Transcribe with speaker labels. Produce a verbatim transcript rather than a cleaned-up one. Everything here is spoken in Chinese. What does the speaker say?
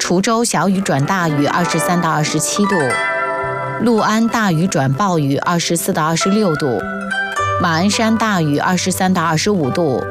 Speaker 1: 滁州小雨转大雨二十三到二十七度，六安大雨转暴雨二十四到二十六度，马鞍山大雨二十三到二十五度。